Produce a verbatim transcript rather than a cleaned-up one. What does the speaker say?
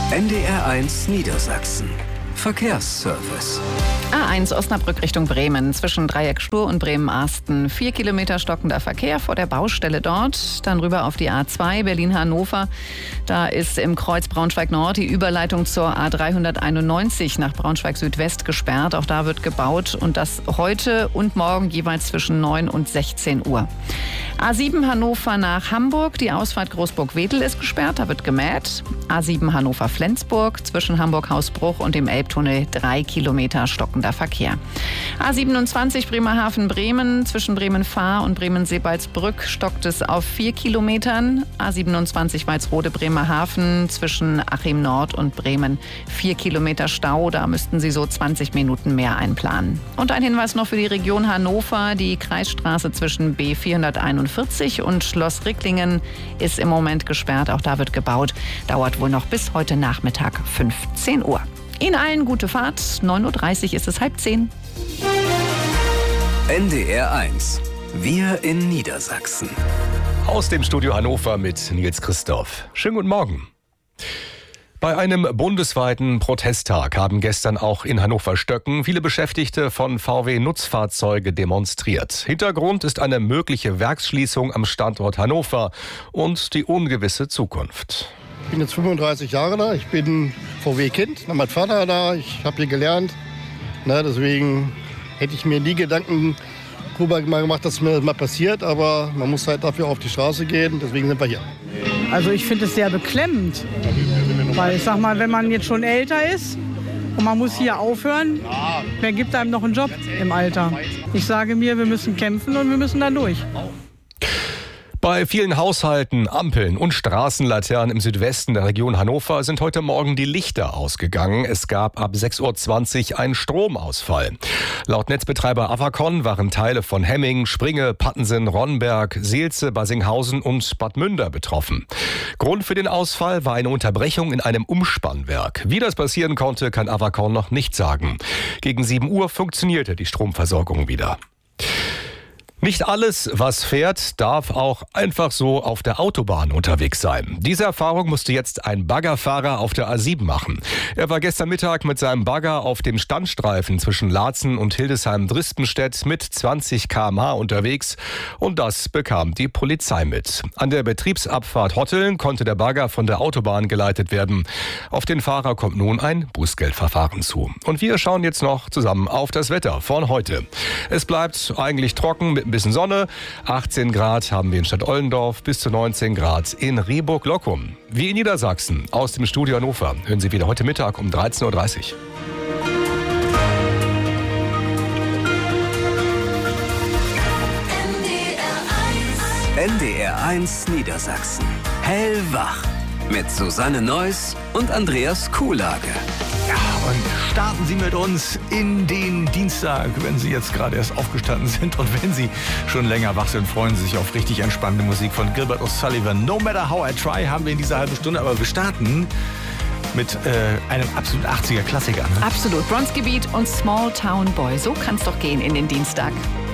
N D R eins Niedersachsen. Verkehrsservice. A eins Osnabrück Richtung Bremen, zwischen Dreieck Schlur und Bremen-Arsten. Vier Kilometer stockender Verkehr vor der Baustelle dort. Dann rüber auf die A zwei Berlin-Hannover. Da ist im Kreuz Braunschweig-Nord die Überleitung zur A dreihunderteinundneunzig nach Braunschweig-Südwest gesperrt. Auch da wird gebaut und das heute und morgen jeweils zwischen neun und sechzehn Uhr. A sieben Hannover nach Hamburg. Die Ausfahrt Großburg-Wedel ist gesperrt, da wird gemäht. A sieben Hannover-Flensburg zwischen Hamburg-Hausbruch und dem Elbtunnel drei Kilometer stockender Verkehr. A siebenundzwanzig Bremerhaven-Bremen zwischen Bremen-Fahr und Bremen-Sebalsbrück stockt es auf vier Kilometern. A siebenundzwanzig Walsrode-Bremerhaven zwischen Achim-Nord und Bremen vier Kilometer Stau. Da müssten Sie so zwanzig Minuten mehr einplanen. Und ein Hinweis noch für die Region Hannover. Die Kreisstraße zwischen B vierhunderteinundvierzig und Schloss Ricklingen ist im Moment gesperrt. Auch da wird gebaut. Dauert wohl noch bis heute Nachmittag fünfzehn Uhr. Ihnen allen gute Fahrt. neun Uhr dreißig ist es halb zehn. N D R eins. Wir in Niedersachsen. Aus dem Studio Hannover mit Nils Christoph. Schönen guten Morgen. Bei einem bundesweiten Protesttag haben gestern auch in Hannover-Stöcken viele Beschäftigte von V W-Nutzfahrzeuge demonstriert. Hintergrund ist eine mögliche Werksschließung am Standort Hannover und die ungewisse Zukunft. Ich bin jetzt fünfunddreißig Jahre da, ich bin V W-Kind, mein Vater da, ich habe hier gelernt. Na, deswegen hätte ich mir nie Gedanken darüber gemacht, dass mir das mal passiert, aber man muss halt dafür auf die Straße gehen, deswegen sind wir hier. Also ich finde es sehr beklemmend, weil ich sag mal, wenn man jetzt schon älter ist und man muss hier aufhören, wer gibt einem noch einen Job im Alter? Ich sage mir, wir müssen kämpfen und wir müssen da durch. Bei vielen Haushalten, Ampeln und Straßenlaternen im Südwesten der Region Hannover sind heute Morgen die Lichter ausgegangen. Es gab ab sechs Uhr zwanzig einen Stromausfall. Laut Netzbetreiber Avacon waren Teile von Hemming, Springe, Pattensen, Ronnberg, Seelze, Basinghausen und Bad Münder betroffen. Grund für den Ausfall war eine Unterbrechung in einem Umspannwerk. Wie das passieren konnte, kann Avacon noch nicht sagen. Gegen sieben Uhr funktionierte die Stromversorgung wieder. Nicht alles, was fährt, darf auch einfach so auf der Autobahn unterwegs sein. Diese Erfahrung musste jetzt ein Baggerfahrer auf der A sieben machen. Er war gestern Mittag mit seinem Bagger auf dem Standstreifen zwischen Laatzen und Hildesheim-Drispenstedt mit zwanzig Kilometer pro Stunde unterwegs und das bekam die Polizei mit. An der Betriebsabfahrt Hotteln konnte der Bagger von der Autobahn geleitet werden. Auf den Fahrer kommt nun ein Bußgeldverfahren zu. Und wir schauen jetzt noch zusammen auf das Wetter von heute. Es bleibt eigentlich trocken mit ein bisschen Sonne. achtzehn Grad haben wir in Stadt-Ollendorf, bis zu neunzehn Grad in Rehburg-Lockum. Wie in Niedersachsen aus dem Studio Hannover hören Sie wieder heute Mittag um dreizehn Uhr dreißig. N D R eins Niedersachsen. Hellwach. Mit Susanne Neuss und Andreas Kuhlage. Ja, und starten Sie mit uns in den Dienstag, wenn Sie jetzt gerade erst aufgestanden sind. Und wenn Sie schon länger wach sind, freuen Sie sich auf richtig entspannende Musik von Gilbert O'Sullivan. No Matter How I Try haben wir in dieser halben Stunde. Aber wir starten mit äh, einem absolut achtziger Klassiker. Ne? Absolut. Bronzegebiet und Small Town Boy. So kann's doch gehen in den Dienstag.